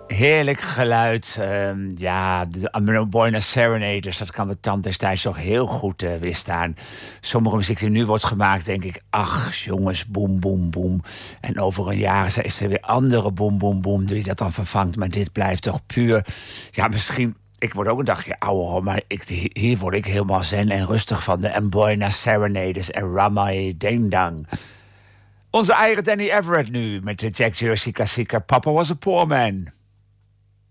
Heerlijk geluid. Ja, de Buena Serenaders, dat kan de tand destijds toch heel goed weerstaan. Sommige muziek die nu wordt gemaakt, denk ik, ach jongens, boem, boem, boem. En over een jaar is er weer andere boem, boem, boem die dat dan vervangt. Maar dit blijft toch puur. Ja, misschien. Ik word ook een dagje ouder, maar hier word ik helemaal zen en rustig van de Buena Serenaders en Ramai Ding Dang. Onze eigen Danny Everett nu met de Jack Jersey klassieker Papa Was a Poor Man.